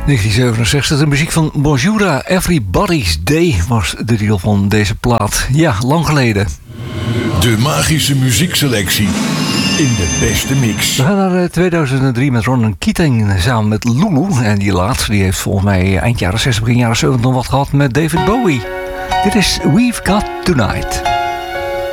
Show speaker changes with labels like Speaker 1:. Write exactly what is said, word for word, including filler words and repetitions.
Speaker 1: negentien zevenenzestig, de muziek van Bonjoura, Everybody's Day was de titel van deze plaat. Ja, lang geleden.
Speaker 2: De magische muziekselectie in de beste mix.
Speaker 1: We gaan naar tweeduizend drie met Ronan Keating samen met Lulu. En die laatste die heeft volgens mij eind jaren zestig, begin jaren zeventig nog wat gehad met David Bowie. Dit is We've Got Tonight.